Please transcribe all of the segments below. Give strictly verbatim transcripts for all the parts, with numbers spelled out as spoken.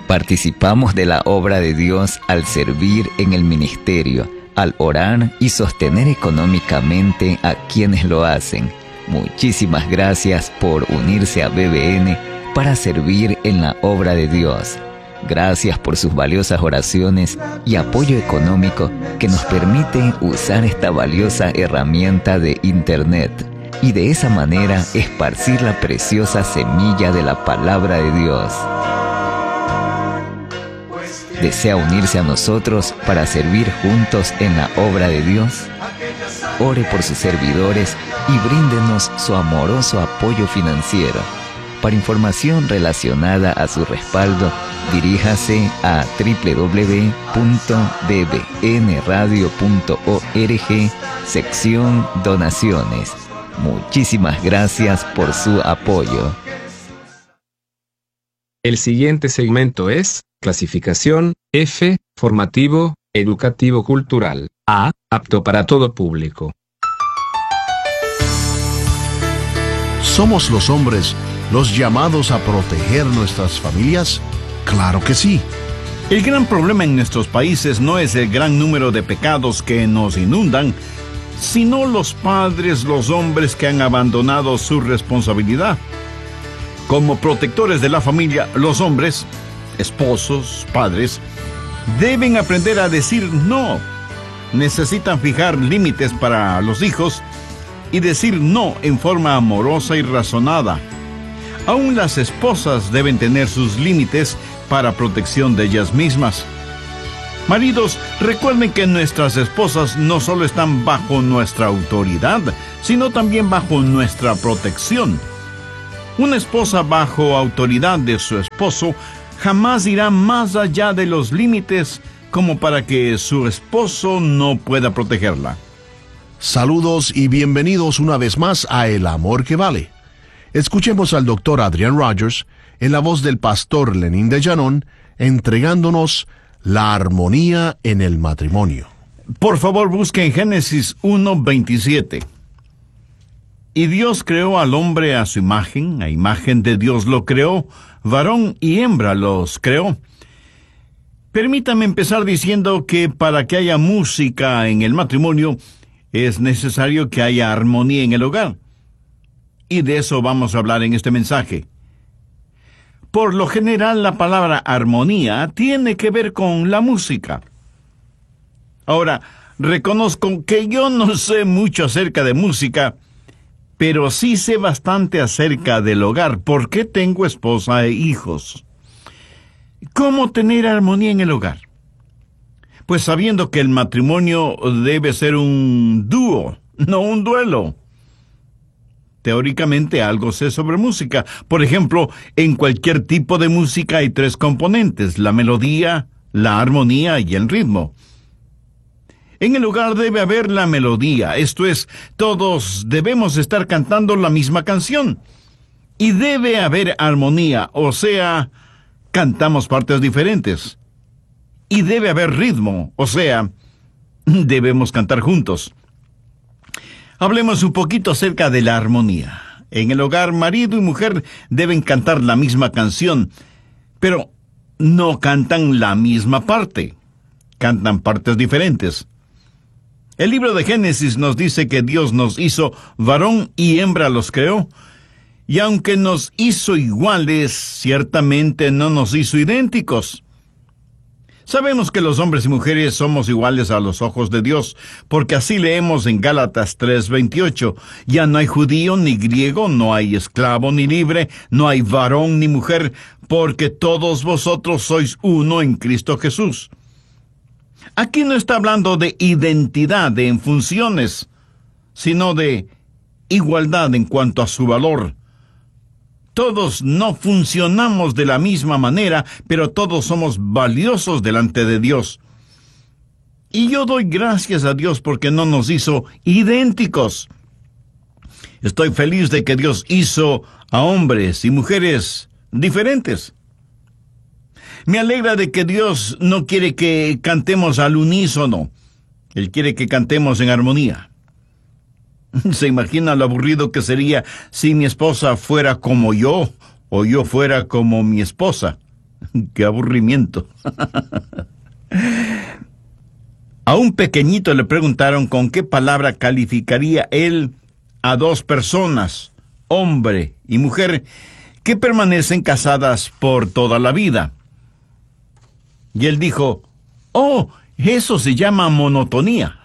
Participamos de la obra de Dios al servir en el ministerio, al orar y sostener económicamente a quienes lo hacen. Muchísimas gracias por unirse a B B N para servir en la obra de Dios. Gracias por sus valiosas oraciones y apoyo económico que nos permite usar esta valiosa herramienta de Internet y de esa manera esparcir la preciosa semilla de la palabra de Dios. ¿Desea unirse a nosotros para servir juntos en la obra de Dios? Ore por sus servidores y bríndenos su amoroso apoyo financiero. Para información relacionada a su respaldo, diríjase a doble u doble u doble u punto b b n radio punto org, sección Donaciones. Muchísimas gracias por su apoyo. El siguiente segmento es clasificación F, formativo, educativo cultural. A, apto para todo público. ¿Somos los hombres los llamados a proteger nuestras familias? Claro que sí. El gran problema en nuestros países no es el gran número de pecados que nos inundan, sino los padres, los hombres que han abandonado su responsabilidad. Como protectores de la familia, los hombres, esposos, padres, deben aprender a decir no. Necesitan fijar límites para los hijos y decir no en forma amorosa y razonada. Aún las esposas deben tener sus límites para protección de ellas mismas. Maridos, recuerden que nuestras esposas no solo están bajo nuestra autoridad, sino también bajo nuestra protección. Una esposa bajo autoridad de su esposo jamás irá más allá de los límites como para que su esposo no pueda protegerla. Saludos y bienvenidos una vez más a El Amor que Vale. Escuchemos al doctor Adrian Rogers en la voz del pastor Lenín de Llanón, entregándonos la armonía en el matrimonio. Por favor, busquen Génesis uno veintisiete. Y Dios creó al hombre a su imagen, a imagen de Dios lo creó, varón y hembra los creó. Permítame empezar diciendo que para que haya música en el matrimonio, es necesario que haya armonía en el hogar. Y de eso vamos a hablar en este mensaje. Por lo general, la palabra armonía tiene que ver con la música. Ahora, reconozco que yo no sé mucho acerca de música, pero sí sé bastante acerca del hogar, porque tengo esposa e hijos. ¿Cómo tener armonía en el hogar? Pues sabiendo que el matrimonio debe ser un dúo, no un duelo. Teóricamente algo sé sobre música. Por ejemplo, en cualquier tipo de música hay tres componentes: la melodía, la armonía y el ritmo. En el hogar debe haber la melodía, esto es, todos debemos estar cantando la misma canción. Y debe haber armonía, o sea, cantamos partes diferentes. Y debe haber ritmo, o sea, debemos cantar juntos. Hablemos un poquito acerca de la armonía. En el hogar, marido y mujer deben cantar la misma canción, pero no cantan la misma parte. Cantan partes diferentes. El libro de Génesis nos dice que Dios nos hizo varón y hembra los creó. Y aunque nos hizo iguales, ciertamente no nos hizo idénticos. Sabemos que los hombres y mujeres somos iguales a los ojos de Dios, porque así leemos en Gálatas tres veintiocho. Ya no hay judío ni griego, no hay esclavo ni libre, no hay varón ni mujer, porque todos vosotros sois uno en Cristo Jesús. Aquí no está hablando de identidad en funciones, sino de igualdad en cuanto a su valor. Todos no funcionamos de la misma manera, pero todos somos valiosos delante de Dios. Y yo doy gracias a Dios porque no nos hizo idénticos. Estoy feliz de que Dios hizo a hombres y mujeres diferentes. Me alegra de que Dios no quiere que cantemos al unísono. Él quiere que cantemos en armonía. ¿Se imagina lo aburrido que sería si mi esposa fuera como yo o yo fuera como mi esposa? ¡Qué aburrimiento! A un pequeñito le preguntaron con qué palabra calificaría él a dos personas, hombre y mujer, que permanecen casadas por toda la vida. Y él dijo, oh, eso se llama monotonía.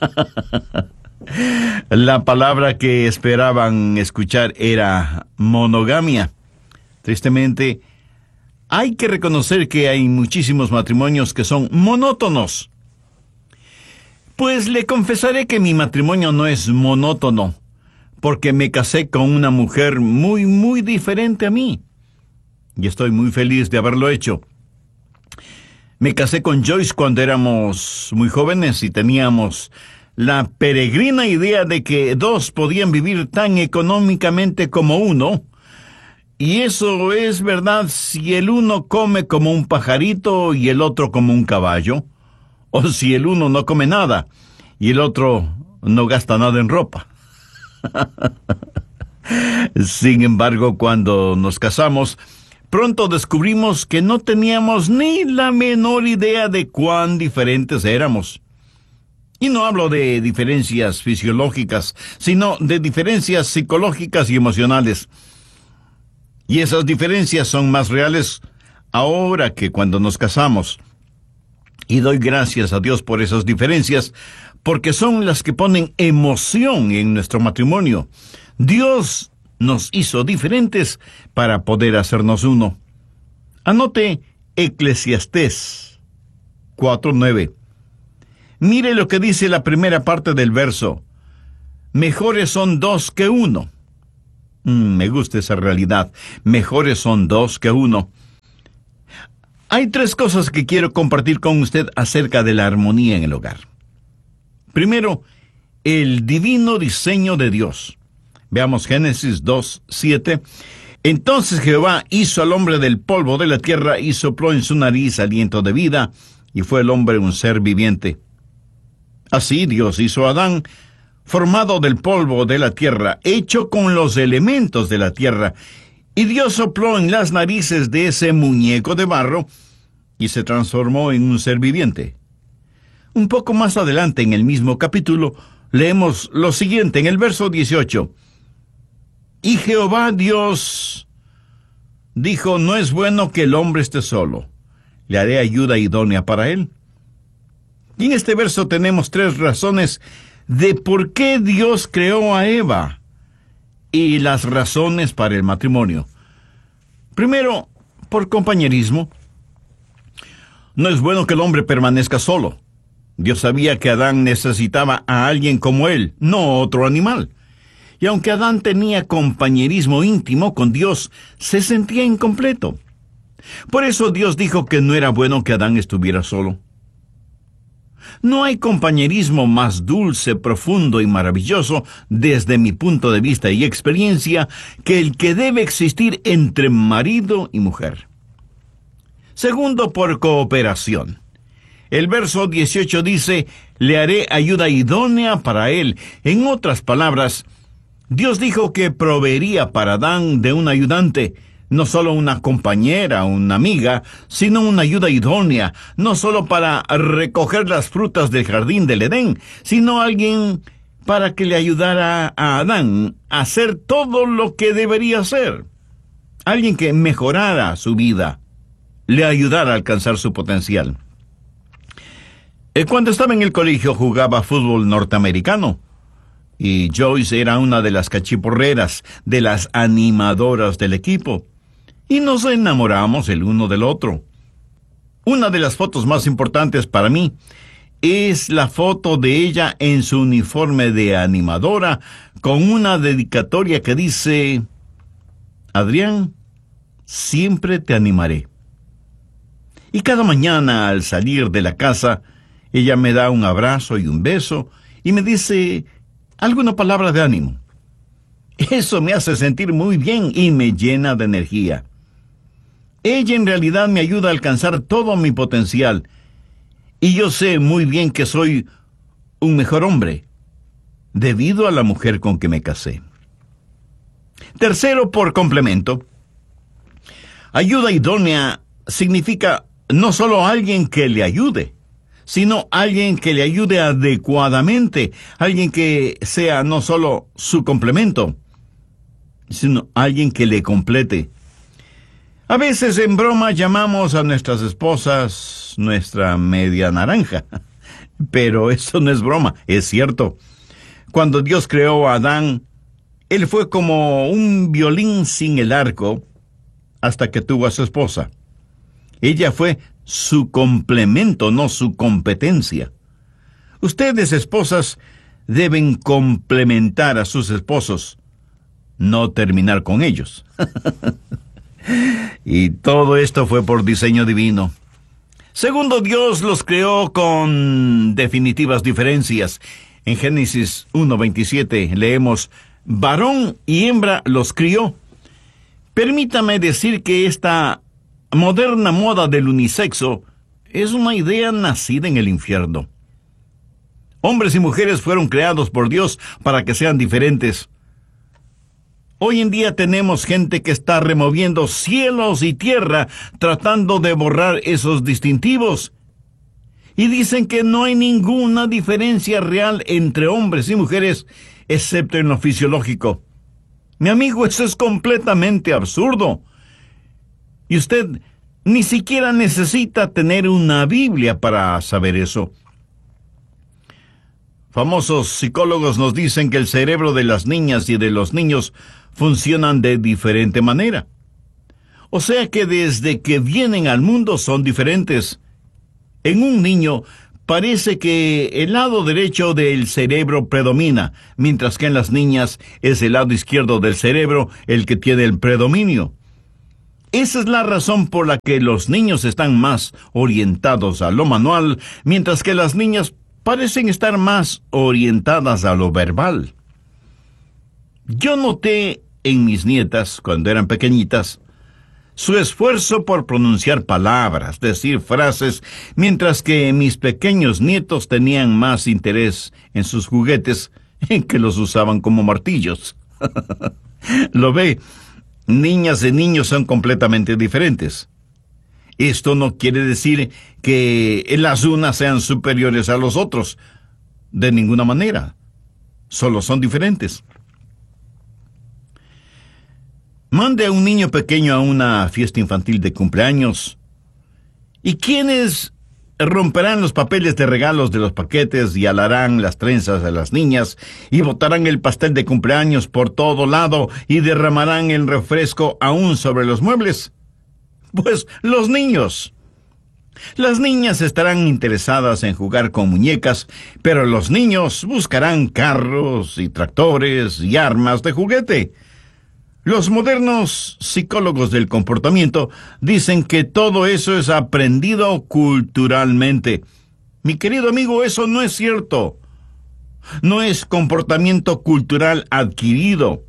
La palabra que esperaban escuchar era monogamia. Tristemente, hay que reconocer que hay muchísimos matrimonios que son monótonos. Pues le confesaré que mi matrimonio no es monótono, porque me casé con una mujer muy, muy diferente a mí. Y estoy muy feliz de haberlo hecho. Me casé con Joyce cuando éramos muy jóvenes y teníamos la peregrina idea de que dos podían vivir tan económicamente como uno. Y eso es verdad si el uno come como un pajarito y el otro como un caballo, o si el uno no come nada y el otro no gasta nada en ropa. Sin embargo, cuando nos casamos, pronto descubrimos que no teníamos ni la menor idea de cuán diferentes éramos. Y no hablo de diferencias fisiológicas, sino de diferencias psicológicas y emocionales. Y esas diferencias son más reales ahora que cuando nos casamos. Y doy gracias a Dios por esas diferencias, porque son las que ponen emoción en nuestro matrimonio. Dios nos hizo diferentes para poder hacernos uno. Anote Eclesiastés cuatro nueve. Mire lo que dice la primera parte del verso. Mejores son dos que uno. Mm, me gusta esa realidad. Mejores son dos que uno. Hay tres cosas que quiero compartir con usted acerca de la armonía en el hogar. Primero, el divino diseño de Dios. Veamos Génesis dos siete. Entonces Jehová hizo al hombre del polvo de la tierra y sopló en su nariz aliento de vida, y fue el hombre un ser viviente. Así Dios hizo a Adán, formado del polvo de la tierra, hecho con los elementos de la tierra, y Dios sopló en las narices de ese muñeco de barro, y se transformó en un ser viviente. Un poco más adelante en el mismo capítulo, leemos lo siguiente en el verso dieciocho. Y Jehová Dios dijo, no es bueno que el hombre esté solo, le haré ayuda idónea para él. Y en este verso tenemos tres razones de por qué Dios creó a Eva y las razones para el matrimonio. Primero, por compañerismo. No es bueno que el hombre permanezca solo. Dios sabía que Adán necesitaba a alguien como él, no otro animal. Y aunque Adán tenía compañerismo íntimo con Dios, se sentía incompleto. Por eso Dios dijo que no era bueno que Adán estuviera solo. No hay compañerismo más dulce, profundo y maravilloso, desde mi punto de vista y experiencia, que el que debe existir entre marido y mujer. Segundo, por cooperación. El verso dieciocho dice, le haré ayuda idónea para él. En otras palabras, Dios dijo que proveería para Adán de un ayudante, no solo una compañera, una amiga, sino una ayuda idónea, no solo para recoger las frutas del jardín del Edén, sino alguien para que le ayudara a Adán a hacer todo lo que debería hacer. Alguien que mejorara su vida, le ayudara a alcanzar su potencial. Cuando estaba en el colegio jugaba fútbol norteamericano, y Joyce era una de las cachiporreras, de las animadoras del equipo. Y nos enamoramos el uno del otro. Una de las fotos más importantes para mí es la foto de ella en su uniforme de animadora, con una dedicatoria que dice, Adrián, siempre te animaré. Y cada mañana al salir de la casa, ella me da un abrazo y un beso, y me dice alguna palabra de ánimo. Eso me hace sentir muy bien y me llena de energía. Ella en realidad me ayuda a alcanzar todo mi potencial, y yo sé muy bien que soy un mejor hombre, debido a la mujer con que me casé. Tercero, por complemento. Ayuda idónea significa no solo alguien que le ayude, sino alguien que le ayude adecuadamente, alguien que sea no solo su complemento, sino alguien que le complete. A veces en broma llamamos a nuestras esposas nuestra media naranja, pero eso no es broma, es cierto. Cuando Dios creó a Adán, él fue como un violín sin el arco hasta que tuvo a su esposa. Ella fue su complemento, no su competencia. Ustedes, esposas, deben complementar a sus esposos, no terminar con ellos. Y todo esto fue por diseño divino. Segundo, Dios los creó con definitivas diferencias. En Génesis uno veintisiete leemos, varón y hembra los crió. Permítame decir que esta moderna moda del unisexo es una idea nacida en el infierno. Hombres y mujeres fueron creados por Dios para que sean diferentes. Hoy en día tenemos gente que está removiendo cielos y tierra tratando de borrar esos distintivos. Y dicen que no hay ninguna diferencia real entre hombres y mujeres, excepto en lo fisiológico. Mi amigo, eso es completamente absurdo. Y usted ni siquiera necesita tener una Biblia para saber eso. Famosos psicólogos nos dicen que el cerebro de las niñas y de los niños funcionan de diferente manera. O sea que desde que vienen al mundo son diferentes. En un niño parece que el lado derecho del cerebro predomina, mientras que en las niñas es el lado izquierdo del cerebro el que tiene el predominio. Esa es la razón por la que los niños están más orientados a lo manual, mientras que las niñas parecen estar más orientadas a lo verbal. Yo noté en mis nietas, cuando eran pequeñitas, su esfuerzo por pronunciar palabras, decir frases, mientras que mis pequeños nietos tenían más interés en sus juguetes, en que los usaban como martillos. Lo ve, niñas y niños son completamente diferentes. Esto no quiere decir que las unas sean superiores a los otros, de ninguna manera. Solo son diferentes. Mande a un niño pequeño a una fiesta infantil de cumpleaños. ¿Y quiénes romperán los papeles de regalos de los paquetes y alarán las trenzas a las niñas y botarán el pastel de cumpleaños por todo lado y derramarán el refresco aún sobre los muebles? Pues los niños. Las niñas estarán interesadas en jugar con muñecas, pero los niños buscarán carros y tractores y armas de juguete. Los modernos psicólogos del comportamiento dicen que todo eso es aprendido culturalmente. Mi querido amigo, eso no es cierto. No es comportamiento cultural adquirido.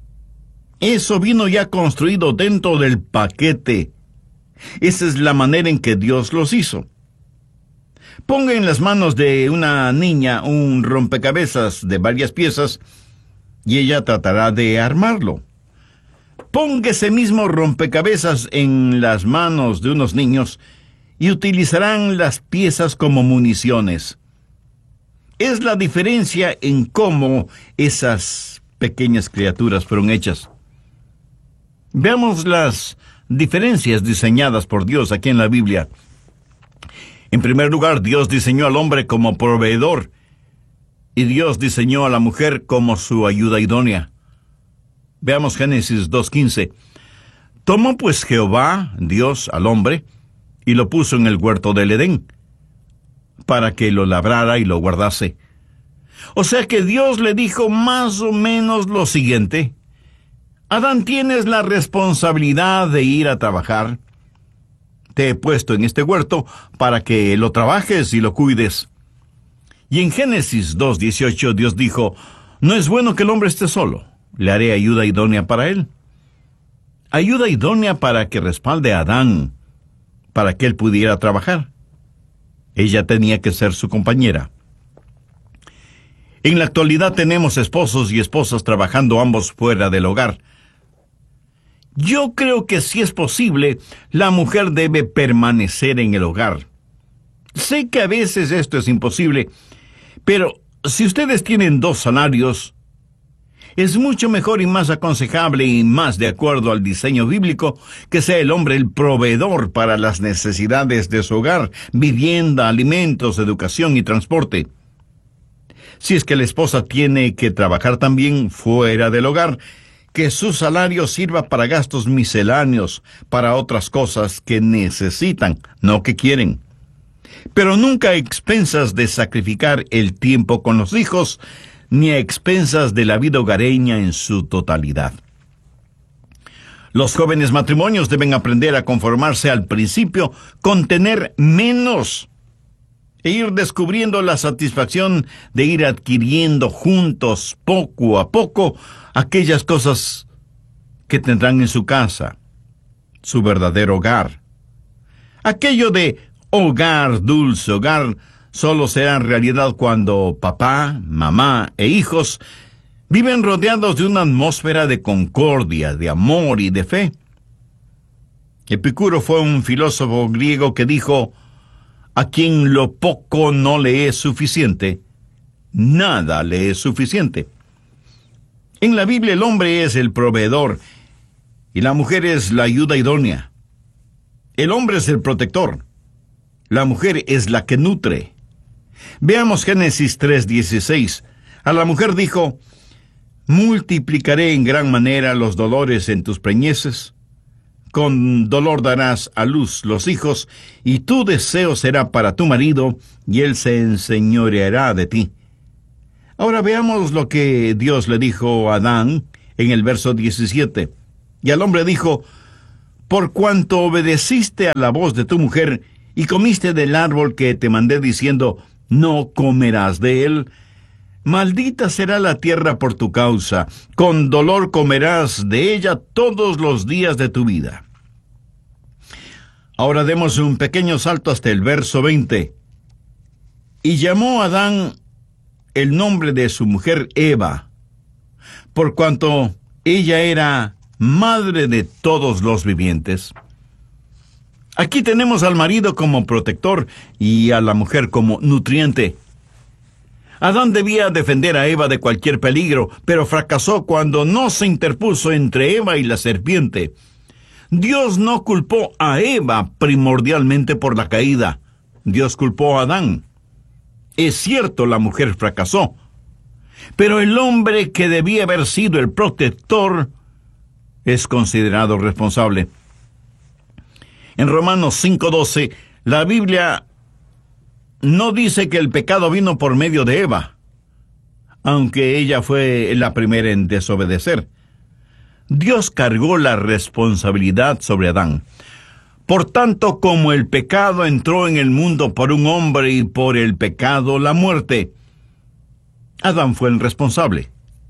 Eso vino ya construido dentro del paquete. Esa es la manera en que Dios los hizo. Ponga en las manos de una niña un rompecabezas de varias piezas y ella tratará de armarlo. Ponga ese mismo rompecabezas en las manos de unos niños y utilizarán las piezas como municiones. Es la diferencia en cómo esas pequeñas criaturas fueron hechas. Veamos las diferencias diseñadas por Dios aquí en la Biblia. En primer lugar, Dios diseñó al hombre como proveedor y Dios diseñó a la mujer como su ayuda idónea. Veamos Génesis dos quince. Tomó pues Jehová, Dios, al hombre, y lo puso en el huerto del Edén, para que lo labrara y lo guardase. O sea que Dios le dijo más o menos lo siguiente: Adán, tienes la responsabilidad de ir a trabajar. Te he puesto en este huerto para que lo trabajes y lo cuides. Y en Génesis dos dieciocho Dios dijo, no es bueno que el hombre esté solo. Le haré ayuda idónea para él. Ayuda idónea para que respalde a Adán, para que él pudiera trabajar. Ella tenía que ser su compañera. En la actualidad tenemos esposos y esposas trabajando ambos fuera del hogar. Yo creo que si es posible, la mujer debe permanecer en el hogar. Sé que a veces esto es imposible, pero si ustedes tienen dos salarios, es mucho mejor y más aconsejable y más de acuerdo al diseño bíblico que sea el hombre el proveedor para las necesidades de su hogar, vivienda, alimentos, educación y transporte. Si es que la esposa tiene que trabajar también fuera del hogar, que su salario sirva para gastos misceláneos, para otras cosas que necesitan, no que quieren. Pero nunca a expensas de sacrificar el tiempo con los hijos, ni a expensas de la vida hogareña en su totalidad. Los jóvenes matrimonios deben aprender a conformarse al principio con tener menos e ir descubriendo la satisfacción de ir adquiriendo juntos, poco a poco, aquellas cosas que tendrán en su casa, su verdadero hogar. Aquello de hogar, dulce hogar, solo será realidad cuando papá, mamá e hijos viven rodeados de una atmósfera de concordia, de amor y de fe. Epicuro fue un filósofo griego que dijo: a quien lo poco no le es suficiente, nada le es suficiente. En la Biblia el hombre es el proveedor y la mujer es la ayuda idónea. El hombre es el protector, la mujer es la que nutre. Veamos Génesis tres dieciséis. A la mujer dijo: multiplicaré en gran manera los dolores en tus preñeces. Con dolor darás a luz los hijos, y tu deseo será para tu marido, y él se enseñoreará de ti. Ahora veamos lo que Dios le dijo a Adán en el verso diecisiete. Y al hombre dijo: por cuanto obedeciste a la voz de tu mujer, y comiste del árbol que te mandé diciendo, no comerás de él, maldita será la tierra por tu causa, con dolor comerás de ella todos los días de tu vida. Ahora demos un pequeño salto hasta el verso veinte. Y llamó Adán el nombre de su mujer Eva, por cuanto ella era madre de todos los vivientes. Aquí tenemos al marido como protector y a la mujer como nutriente. Adán debía defender a Eva de cualquier peligro, pero fracasó cuando no se interpuso entre Eva y la serpiente. Dios no culpó a Eva primordialmente por la caída. Dios culpó a Adán. Es cierto, la mujer fracasó, pero el hombre que debía haber sido el protector es considerado responsable. En Romanos cinco doce, la Biblia no dice que el pecado vino por medio de Eva, aunque ella fue la primera en desobedecer. Dios cargó la responsabilidad sobre Adán. Por tanto, como el pecado entró en el mundo por un hombre y por el pecado la muerte, Adán fue el responsable.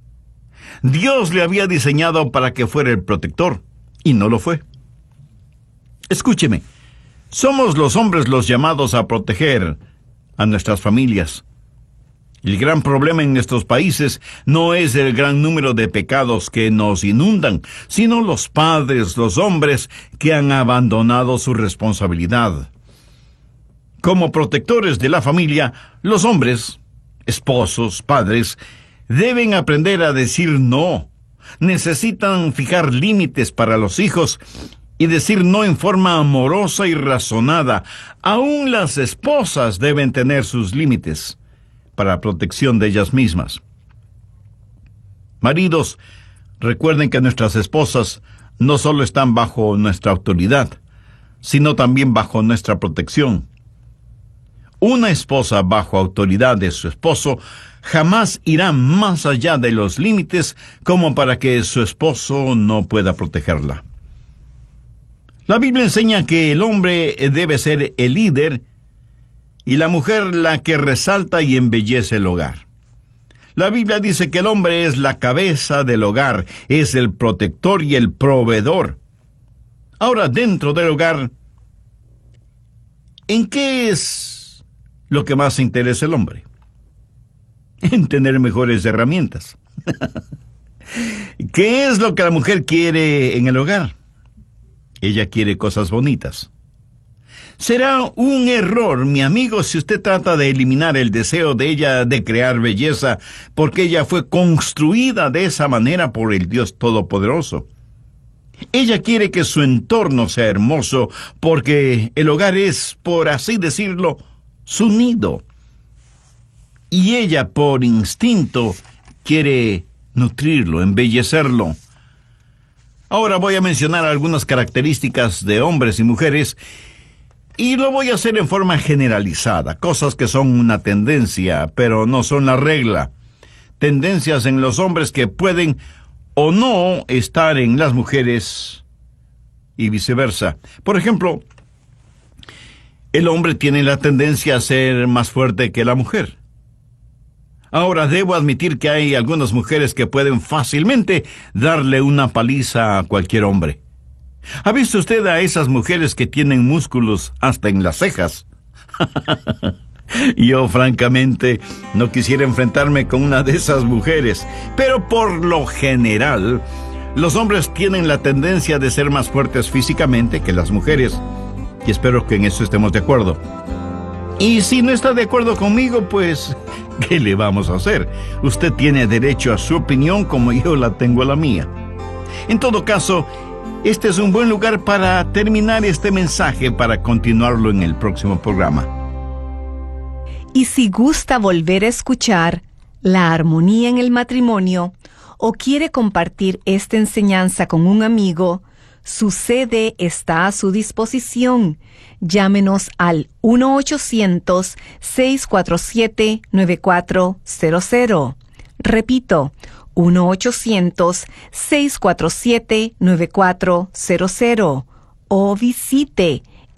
Dios le había diseñado para que fuera el protector, y no lo fue. Escúcheme, somos los hombres los llamados a proteger a nuestras familias. El gran problema en nuestros países no es el gran número de pecados que nos inundan, sino los padres, los hombres que han abandonado su responsabilidad. Como protectores de la familia, los hombres, esposos, padres, deben aprender a decir no. Necesitan fijar límites para los hijos y decir no en forma amorosa y razonada. Aún las esposas deben tener sus límites para protección de ellas mismas. Maridos, recuerden que nuestras esposas no solo están bajo nuestra autoridad, sino también bajo nuestra protección. Una esposa bajo autoridad de su esposo jamás irá más allá de los límites como para que su esposo no pueda protegerla. La Biblia enseña que el hombre debe ser el líder y la mujer la que resalta y embellece el hogar. La Biblia dice que el hombre es la cabeza del hogar, es el protector y el proveedor. Ahora, dentro del hogar, ¿en qué es lo que más interesa el hombre? En tener mejores herramientas. ¿Qué es lo que la mujer quiere en el hogar? Ella quiere cosas bonitas. Será un error, mi amigo, si usted trata de eliminar el deseo de ella de crear belleza, porque ella fue construida de esa manera por el Dios Todopoderoso. Ella quiere que su entorno sea hermoso, porque el hogar es, por así decirlo, su nido. Y ella, por instinto, quiere nutrirlo, embellecerlo. Ahora voy a mencionar algunas características de hombres y mujeres, y lo voy a hacer en forma generalizada, cosas que son una tendencia, pero no son la regla. Tendencias en los hombres que pueden o no estar en las mujeres y viceversa. Por ejemplo, el hombre tiene la tendencia a ser más fuerte que la mujer. Ahora, debo admitir que hay algunas mujeres que pueden fácilmente darle una paliza a cualquier hombre. ¿Ha visto usted a esas mujeres que tienen músculos hasta en las cejas? Yo, francamente, no quisiera enfrentarme con una de esas mujeres, pero por lo general, los hombres tienen la tendencia de ser más fuertes físicamente que las mujeres, y espero que en eso estemos de acuerdo. Y si no está de acuerdo conmigo, pues, ¿qué le vamos a hacer? Usted tiene derecho a su opinión como yo la tengo a la mía. En todo caso, este es un buen lugar para terminar este mensaje para continuarlo en el próximo programa. Y si gusta volver a escuchar La Armonía en el Matrimonio o quiere compartir esta enseñanza con un amigo, su C D está a su disposición. Llámenos al uno ochocientos, seis cuatro siete, nueve cuatro cero cero. Repito, uno ochocientos, seis cuatro siete, nueve cuatro cero cero. O visite